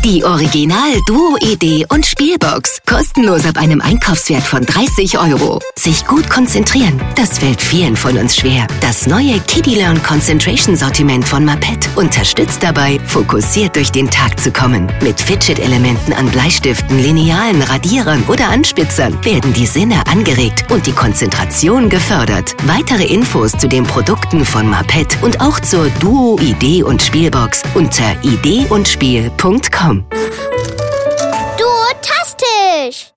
Die Original Duo Idee und Spielbox. Kostenlos ab einem Einkaufswert von 30 €. Sich gut konzentrieren, das fällt vielen von uns schwer. Das neue Kiddie Learn Concentration Sortiment von Maped unterstützt dabei, fokussiert durch den Tag zu kommen. Mit Fidget-Elementen an Bleistiften, Linealen, Radierern oder Anspitzern werden die Sinne angeregt und die Konzentration gefördert. Weitere Infos zu den Produkten von Maped und auch zur Duo Idee und Spielbox unter ideeundspiel.com. Duotastisch!